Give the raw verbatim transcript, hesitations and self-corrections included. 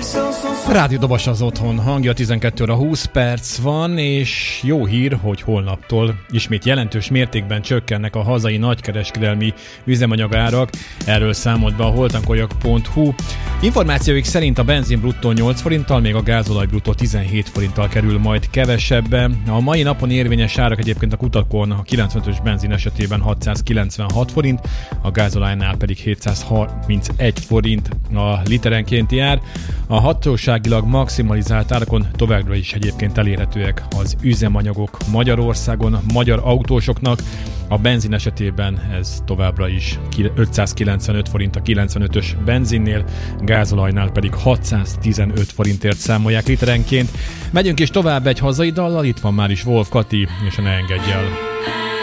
Rádió Dobos az otthon hangja, tizenkettő óra húsz perc van, és jó hír, hogy holnaptól ismét jelentős mértékben csökkennek a hazai nagykereskedelmi üzemanyagárak. Erről számolt be a holtankoljak pont hu. Információik szerint a benzin bruttó nyolc forinttal, még a gázolaj bruttó tizenhét forinttal kerül majd kevesebbe. A mai napon érvényes árak egyébként a kutakon a kilencvenötös benzin esetében hatszázkilencvenhat forint, a gázolajnál pedig hétszázharmincegy forint a literenkénti ár. A hatóságilag maximalizált árakon továbbra is egyébként elérhetőek az üzemanyagok Magyarországon magyar autósoknak. A benzin esetében ez továbbra is ötszázkilencvenöt forint a kilencvenötös benzinnél, gázolajnál pedig hatszáztizenöt forintért számolják literenként. Megyünk is tovább egy hazai dallal, itt van már is Wolf Kati, és a Ne engedj el.